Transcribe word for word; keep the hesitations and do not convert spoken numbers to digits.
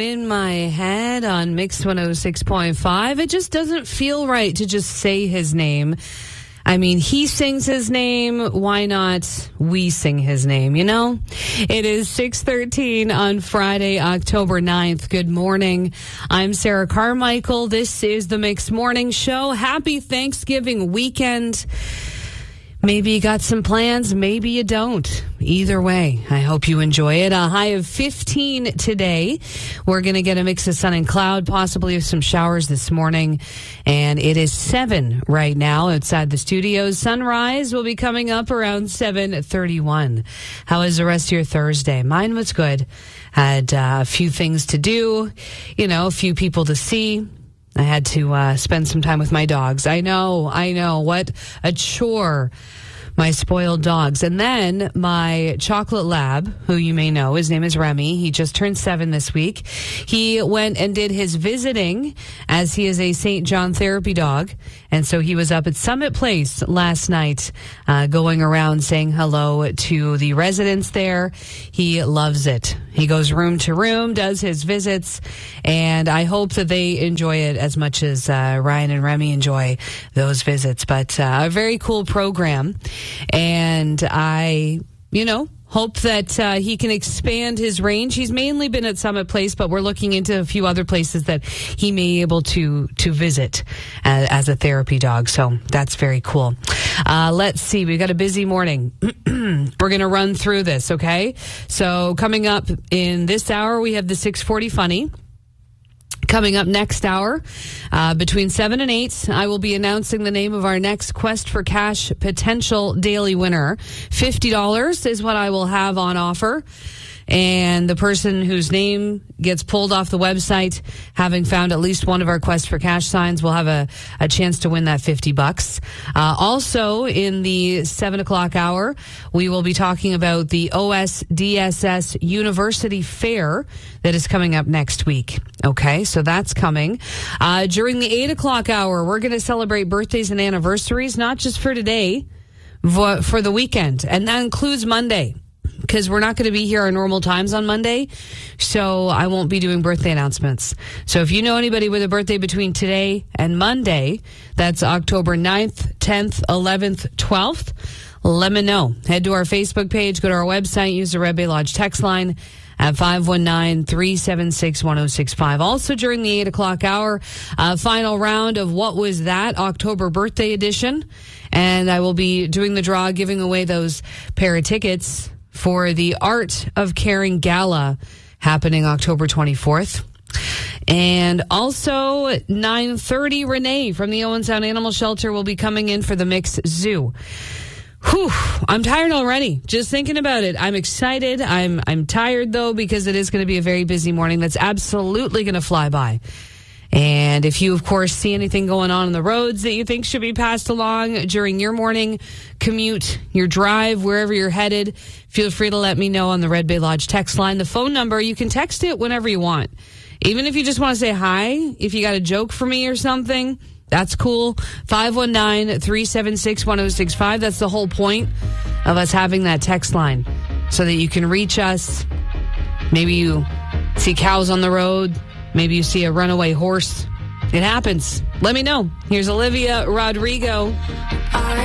in my head on Mix one oh six point five. It just doesn't feel right to just say his name. I mean, he sings his name. Why not we sing his name, you know? It is six thirteen on Friday, October ninth. Good morning. I'm Sarah Carmichael. This is the Mix Morning Show. Happy Thanksgiving weekend. Maybe you got some plans. Maybe you don't. Either way, I hope you enjoy it. A high of fifteen today. We're going to get a mix of sun and cloud, possibly with some showers this morning. And it is seven right now outside the studios. Sunrise will be coming up around seven thirty-one. How is the rest of your Thursday? Mine was good. Had uh, a few things to do, you know, a few people to see. I had to uh, spend some time with my dogs. I know, I know. What a chore. My spoiled dogs. And then my chocolate lab, who you may know, his name is Remy. He just turned seven this week. He went and did his visiting as he is a Saint John therapy dog. And so he was up at Summit Place last night, uh, going around saying hello to the residents there. He loves it. He goes room to room, does his visits, and I hope that they enjoy it as much as uh, Ryan and Remy enjoy those visits. But uh, a very cool program, and I, you know, hope that uh, he can expand his range. He's mainly been at Summit Place, but we're looking into a few other places that he may be able to to visit as, as a therapy dog. So that's very cool. Uh, let's see. We've got a busy morning. We're going to run through this, okay? So coming up in this hour, we have the six forty Funny. Coming up next hour, uh, between seven and eight, I will be announcing the name of our next Quest for Cash potential daily winner. fifty dollars is what I will have on offer. And the person whose name gets pulled off the website, having found at least one of our Quest for Cash signs, will have a, a chance to win that fifty bucks. Uh, also, in the seven o'clock hour, we will be talking about the O S D S S University Fair that is coming up next week. Okay, so that's coming. Uh, during the eight o'clock hour, we're going to celebrate birthdays and anniversaries, not just for today, for, for the weekend. And that includes Monday, because we're not going to be here our normal times on Monday, so I won't be doing birthday announcements. So if you know anybody with a birthday between today and Monday, that's October ninth, tenth, eleventh, twelfth, let me know. Head to our Facebook page, go to our website, use the Red Bay Lodge text line at five one nine, three seven six, one oh six five. Also during the eight o'clock hour, uh, final round of What Was That? October Birthday Edition. And I will be doing the draw, giving away those pair of tickets for the Art of Caring Gala happening October twenty-fourth. And also nine thirty, Renee from the Owen Sound Animal Shelter will be coming in for the Mix Zoo. Whew, I'm tired already. Just thinking about it. I'm excited. I'm I'm tired, though, because it is going to be a very busy morning that's absolutely going to fly by. And if you, of course, see anything going on on the roads that you think should be passed along during your morning commute, your drive, wherever you're headed, feel free to let me know on the Red Bay Lodge text line. The phone number, you can text it whenever you want. Even if you just want to say hi, if you got a joke for me or something, that's cool. five one nine, three seven six, one oh six five. That's the whole point of us having that text line, so that you can reach us. Maybe you see cows on the road. Maybe you see a runaway horse. It happens. Let me know. Here's Olivia Rodrigo.